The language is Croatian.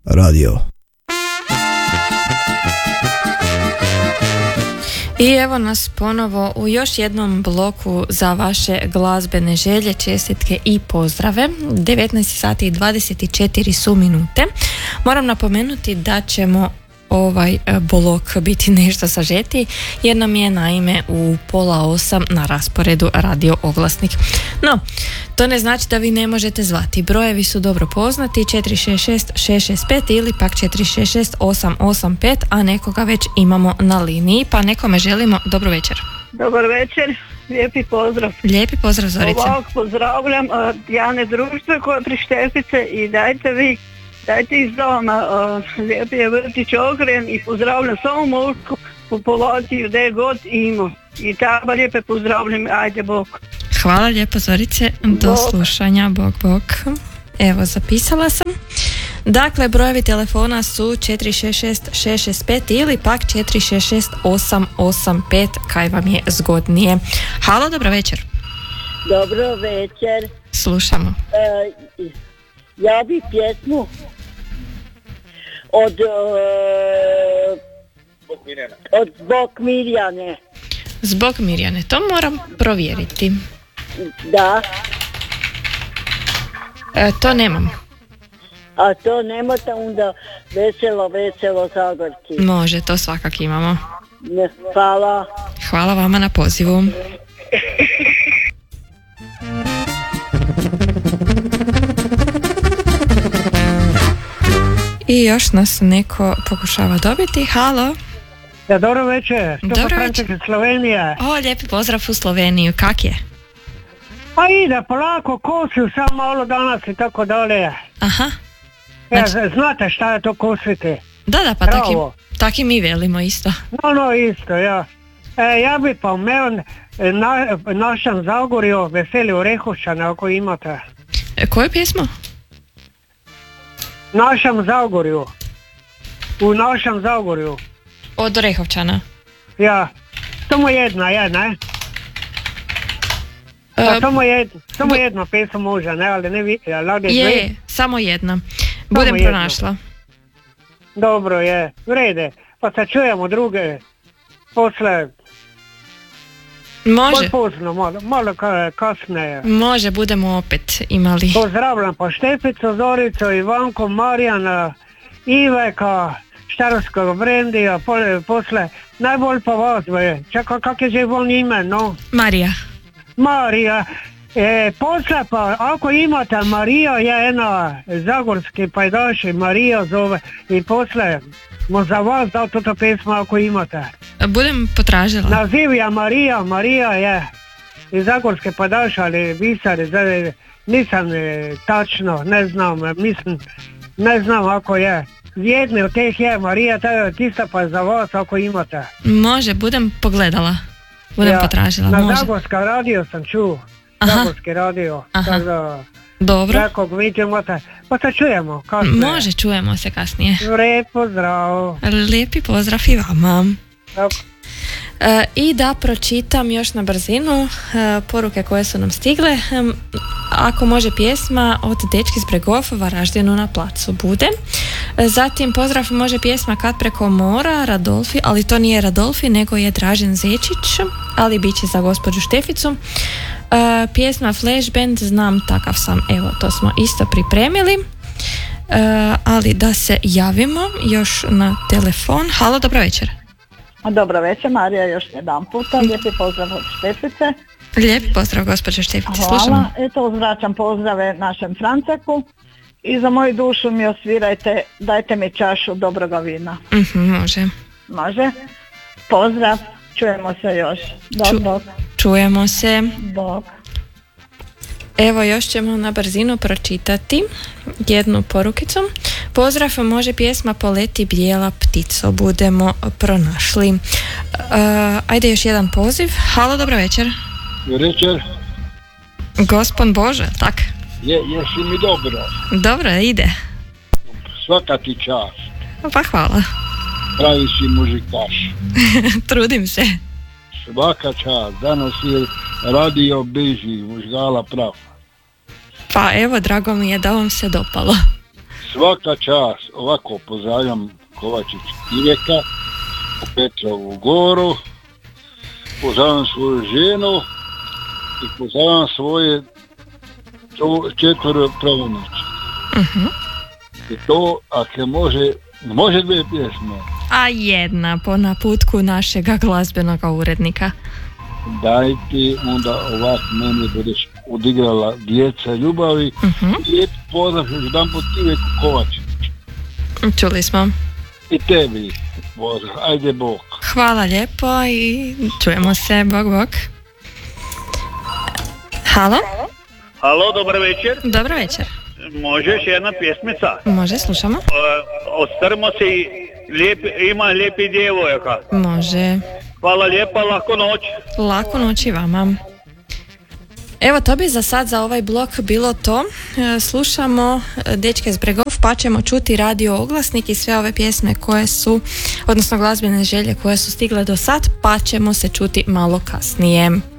radio. I evo nas ponovo u još jednom bloku za vaše glazbene želje, čestitke i pozdrave. 19 sati i 24 su minute. Moram napomenuti da ćemo ovaj blok biti nešto sažetiji jer nam je naime u 7:30 na rasporedu radio oglasnik. No, to ne znači da vi ne možete zvati. Brojevi su dobro poznati, 466 665 ili pak 466 885, a nekoga već imamo na liniji, pa nekome želimo dobro večer. Dobar večer, lijepi pozdrav. Lijepi pozdrav, Zorice. Ovako pozdravljam Jane društvo koje pri Štefice i dajte iz doma lijepi je vrtić Ogren i pozdravljam samo mušku populaciju gdje god ima. I tako lijepe pozdravljam, ajde bok. Hvala lijepo, Zorice, do slušanja, bok. Evo, zapisala sam. Dakle, brojevi telefona su 466 665 ili pak 466 885, kaj vam je zgodnije. Halo, dobro večer. Dobro večer. Slušamo. Ja bi pjesmu od Zbog Mirjane. Zbog Mirjane, to moram provjeriti. Da. To nemam. A to nemate, onda veselo Zagorci. Može, to svakak imamo. Hvala. Hvala vama na pozivu. I još nas neko pokušava dobiti. Halo. Ja, dobro večer. Dobro večer. Slovenija. O, lijepi pozdrav u Sloveniju. Kak je? Pa ide polako, kosu, samo malo danas i tako dalje. Aha. Znači... znate šta je to kositi? Da, pa tak i mi velimo isto. No, isto, ja. Ja bi pa imel našem Zagorju Veseli Orehovčane, ako imate. Koju pjesmu? Našem Zagorju. U našem Zagorju. Od Orehovčana? Ja. Samo jedna je, ne? Samo jedna pjesma može, ne? Ali ne vi... Je, samo jedna. Budem pronašla. Dobro je, vrede. Pa se čujemo druge posle... Može. Pozno, malo kasnije. Može, budemo opet imali. Pozdravljam pa Šteficu, Zoricu, Ivanku, Marijana, Iveka, Štarovskog Brendija, posle, najbolj pa vas, čekaj, kak je že volno ime, no? Marija. Posle pa, ako imate, Marija je ena zagorski pajdaši, Marija zove, i posle, za vas dao toto pesma ako imate. Budem potražila. Naziv je Marija je iz zagorske pajdaši, ali visari, nisam tačno, ne znam ako je. Jedni od teh je Marija, tista pa je za vas ako imate. Može, budem pogledala. Budem potražila, na može. Na Zagorski radio sam čuo. Zagorski radio. Tako, dobro. Nekog vidimo, pa se čujemo kasnije. Može, čujemo se kasnije. Lijep pozdrav. Lijepi pozdrav i vama. Tako. I da pročitam još na brzinu poruke koje su nam stigle. Ako može pjesma od Dečki iz Bregov, Varaždinu na placu bude. Zatim pozdrav može pjesma Kad preko mora, Radolfi, ali to nije Radolfi nego je Dražen Zečić, ali bit će za gospođu Šteficu. Pjesma Flash Band, Znam takav sam, evo to smo isto pripremili. Ali da se javimo još na telefon. Halo, dobro večer. Dobro večer, Marija, još jedan puta. Lijepi pozdrav od Štefice. Lijepi pozdrav, gospođo Štefice. Hvala. Slušamo. Eto, uzvraćam pozdrave našem Franceku i za moju dušu mi osvirajte Dajte mi čašu dobroga vina. Može. Pozdrav, čujemo se još. Bok. Čujemo se. Bok. Evo još ćemo na brzinu pročitati jednu porukicu. Pozdrav, može pjesma Poleti bijela ptico, budemo pronašli. Ajde još jedan poziv. Halo, dobro večer. Večer. Gospon Bože, tak? Jesi mi dobro? Dobro, ide. Svaka ti čast. Pa hvala. Pravi si muzikaš. Trudim se. Svaka čast. Danas je radio Beži, užgala prav. Pa evo, drago mi je da vam se dopalo. svaka čast, ovako pozdravljam Kovačić Iveka u Petrovu Goru, pozdravljam svoju ženu i pozdravljam svoje 4 pravunuče. I to, ako može 2 pjesme. A jedna po naputku našega glazbenog urednika. Daj ti onda ovak meni budeš odigrala Djeca ljubavi. Lijep pozdrav još jedan put Iveku Kovačić. Čuli smo. I tebi pozdrav, ajde Bog. Hvala lijepo i čujemo se, bog. Halo? Halo, dobar večer. Dobar večer. Možeš jedna pjesmica? Može, slušamo. Ostrmo se ima lijepi djevojaka. Može. Hvala lijepa, laku noć. Laku noć i vama. Evo, to bi za sad za ovaj blok bilo to. Slušamo Dečke s bregov, pa ćemo čuti radio oglasnik i sve ove pjesme koje su, odnosno glazbene želje koje su stigle do sad, pa ćemo se čuti malo kasnije.